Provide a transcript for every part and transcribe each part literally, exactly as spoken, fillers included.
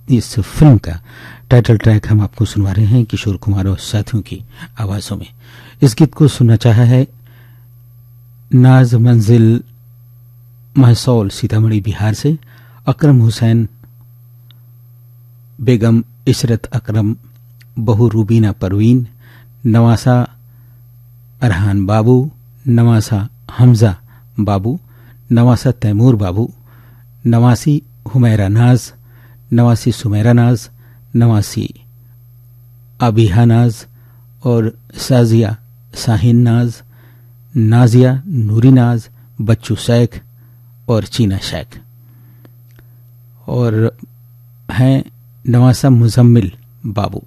इस फिल्म का title track हम आपको सुनवा रहे हैं किशोर कुमार और साथियों की आवाजों में। इस गीत को सुनना चाहा है नाज मंजिल महसौल सीतामढ़ी बिहार से, अकरम हुसैन, बेगम इशरत अकरम, बहू रूबीना परवीन, नवासा अरहान बाबू, नवासा हमजा बाबू, नवासा तैमूर बाबू, नवासी हुमैरा नाज, नवासी सुमेरा नाज, नवासी अबिहा नाज और साजिया शाहीन नाज, नाजिया नूरी नाज, बच्चू शेख और चीना शेख, और हैं नवासा मुजम्मिल बाबू।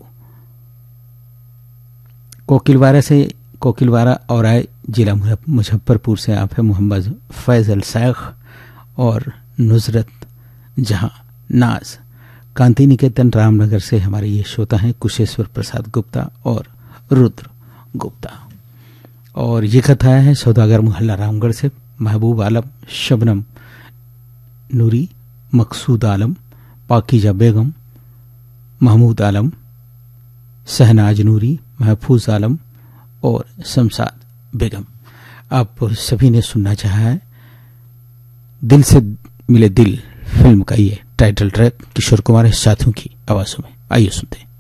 कोकिलवारा से कोकिलवारा और आए जिला मुजफ्फरपुर से आप है मोहम्मद फैजल शेख और नुजरत जहां नाज। कांति निकेतन रामनगर से हमारे ये श्रोता हैं कुशेश्वर प्रसाद गुप्ता और रुद्र गुप्ता। और ये कथा है सौदागर मोहल्ला रामगढ़ से महबूब आलम, शबनम नूरी, मकसूद आलम, पाकीजा बेगम, महमूद आलम, शहनाज नूरी, महफूज आलम और शमशाद बेगम। आप सभी ने सुनना चाहा है दिल से मिले दिल फिल्म का ये टाइटल ट्रैक किशोर कुमार साथियों की आवाजों में। आइए सुनते हैं।